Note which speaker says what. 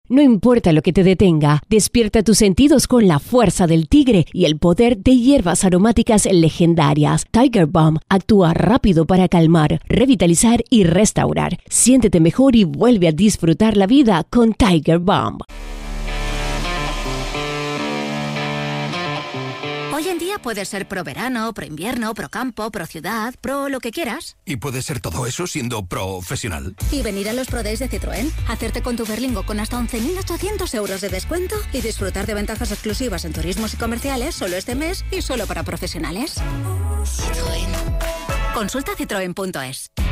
Speaker 1: No importa lo que te detenga, despierta tus sentidos con la fuerza del tigre y el poder de hierbas aromáticas legendarias. Tiger Balm actúa rápido para calmar, revitalizar y restaurar. Siéntete mejor y vuelve a disfrutar la vida con Tiger Balm.
Speaker 2: Hoy en día puedes ser pro verano, pro invierno, pro campo, pro ciudad, pro lo que quieras.
Speaker 3: ¿Y puedes ser todo eso siendo profesional?
Speaker 2: Y venir a los Pro Days de Citroën, hacerte con tu Berlingo con hasta 11.800 euros de descuento y disfrutar de ventajas exclusivas en turismos y comerciales solo este mes y solo para profesionales. Citroën. Consulta citroen.es.